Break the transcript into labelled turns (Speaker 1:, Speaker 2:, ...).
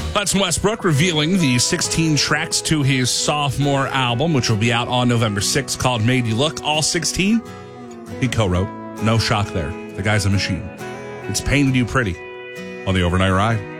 Speaker 1: That's Westbrook revealing the 16 tracks to his sophomore album, which will be out on November 6th, called Made You Look. All 16 he co-wrote. No shock there. The guy's a machine. It's Painted You Pretty on the Overnight Ride.